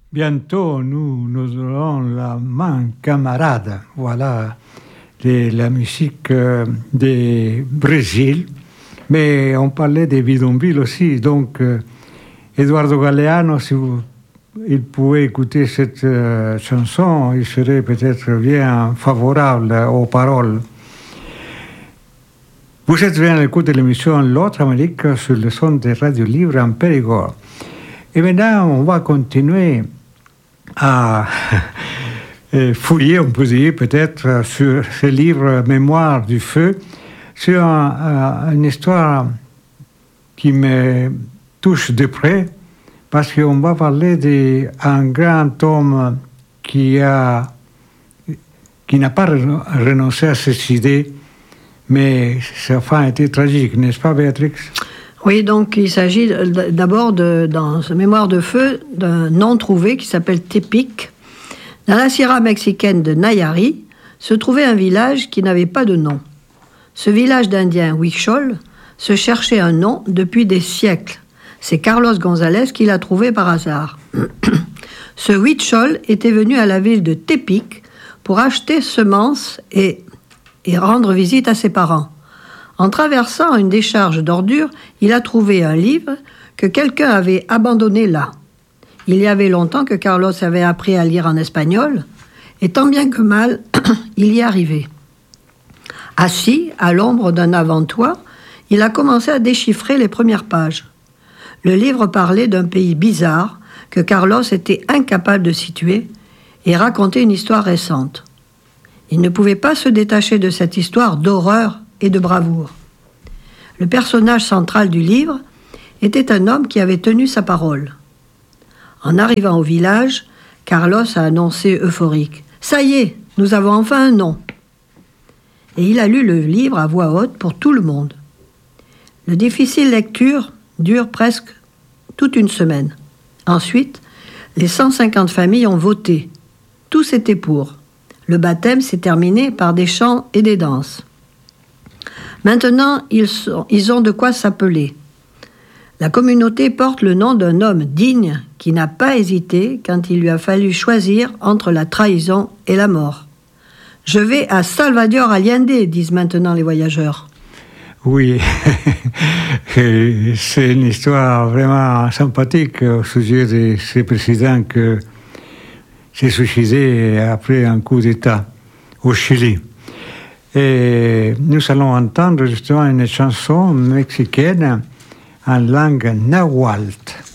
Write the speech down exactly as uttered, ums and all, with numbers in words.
Bientôt, nous, nous aurons la main camarade. Voilà de la musique euh, du Brésil. Mais on parlait des bidonvilles aussi. Donc, euh, Eduardo Galeano, si vous, il pouvait écouter cette euh, chanson, il serait peut-être bien favorable aux paroles. Vous êtes bien à l'écoute de l'émission L'autre Amérique sur le son de Radio Libre en Périgord. Et maintenant, on va continuer à fouiller, on peut dire, peut-être, sur ce livre Mémoire du feu, sur un, une histoire qui me touche de près, parce qu'on va parler d'un grand homme qui a, qui n'a pas renoncé à ses idées, mais sa fin a été tragique, n'est-ce pas, Béatrix? Oui, donc il s'agit d'abord, de, dans ce Mémoire de feu, d'un nom trouvé qui s'appelle Tepic. Dans la Sierra mexicaine de Nayari se trouvait un village qui n'avait pas de nom. Ce village d'Indiens Huichol se cherchait un nom depuis des siècles. C'est Carlos González qui l'a trouvé par hasard. Ce Huichol était venu à la ville de Tepic pour acheter semences et, et rendre visite à ses parents. En traversant une décharge d'ordures, il a trouvé un livre que quelqu'un avait abandonné là. Il y avait longtemps que Carlos avait appris à lire en espagnol, et tant bien que mal, il y arrivait. Assis à l'ombre d'un avant-toit, il a commencé à déchiffrer les premières pages. Le livre parlait d'un pays bizarre que Carlos était incapable de situer et racontait une histoire récente. Il ne pouvait pas se détacher de cette histoire d'horreur et de bravoure. Le personnage central du livre était un homme qui avait tenu sa parole. En arrivant au village, Carlos a annoncé euphorique « Ça y est, nous avons enfin un nom !» Et il a lu le livre à voix haute pour tout le monde. La difficile lecture dure presque toute une semaine. Ensuite, les cent cinquante familles ont voté. Tous étaient pour. Le baptême s'est terminé par des chants et des danses. Maintenant, ils, sont, ils ont de quoi s'appeler. La communauté porte le nom d'un homme digne qui n'a pas hésité quand il lui a fallu choisir entre la trahison et la mort. « Je vais à Salvador Allende », disent maintenant les voyageurs. Oui, c'est une histoire vraiment sympathique au sujet de ce président qui s'est suicidé après un coup d'État au Chili. Et nous allons entendre justement une chanson mexicaine en langue nahuatl.